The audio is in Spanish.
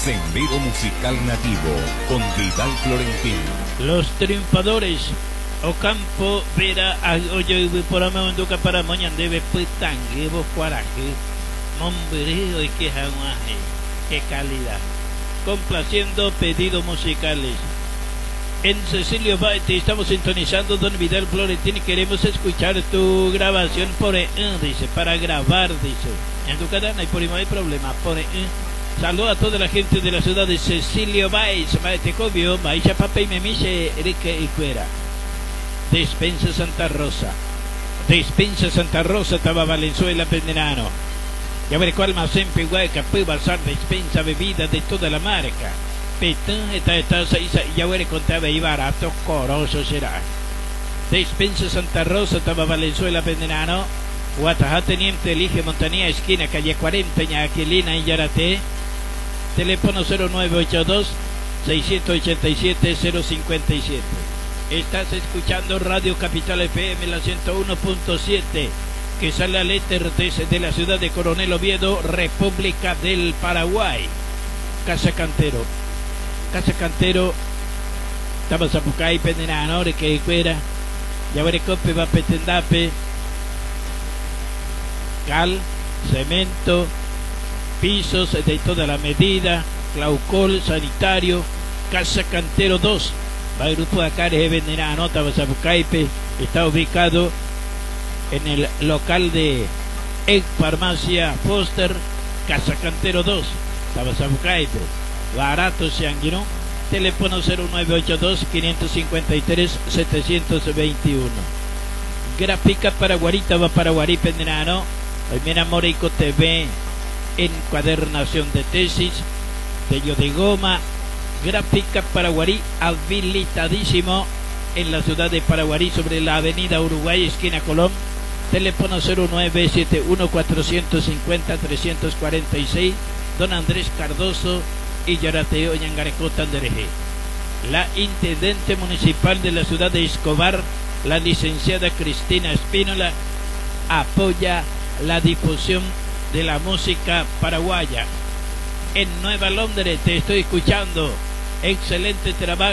Sendero Musical Nativo con Vidal Florentín. Los triunfadores Ocampo Vera Oyo Porame Unduca para Moñandebe Putangue Bocuaraje Mombreo y Quejaguaje. Qué calidad. Complaciendo pedidos musicales. En Cecilio Valle te estamos sintonizando, don Vidal Florentín, y queremos escuchar tu grabación por dice, para grabar, dice. En tu cadena y por ahí no hay problema, por saludo a toda la gente de la ciudad de Cecilio Valle, Maetecobio, Maisha Papa y Memiche, Erique y Cuera. Despensa Santa Rosa. Despensa Santa Rosa, Taba Valenzuela, Pendenano. Ya veré cuál más en Pehuaca, puede basar despensa bebida de toda la marca. Petán, esta, ya veré contaba y barato, coroso será. Despensa Santa Rosa, Taba Valenzuela, Pendenano. Guatajá, Teniente Elige, Montanía, esquina, calle 40, Ñaquilina y Yarate. Teléfono 0982-687-057. Estás escuchando Radio Capital FM, la 101.7, que sale al éter desde la ciudad de Coronel Oviedo, República del Paraguay. Casa Cantero. Casa Cantero, estamos a Pucay, Pendenano, que fuera. Ya veré cope, va petendape. Cal, cemento, pisos de toda la medida, claucol, sanitario. Casa Cantero 2, va el grupo de acá de Venderano, Tabasapucaipe, está ubicado en el local de Egg Farmacia Foster. Casa Cantero 2, Tabasapucaipe, barato Sanguino. Teléfono 0982-553-721. Gráfica Paraguarita, va Paraguarí, Pendenano. Mira Morico TV, encuadernación de tesis, sello de goma. Gráfica Paraguarí, habilitadísimo en la ciudad de Paraguarí, sobre la avenida Uruguay, esquina Colón. Teléfono 0971-450-346, don Andrés Cardoso y Yarateo Ñangarecó Tandereje. La intendente municipal de la ciudad de Escobar, la licenciada Cristina Espínola, apoya la difusión de la música paraguaya. En Nueva Londres te estoy escuchando. Excelente trabajo.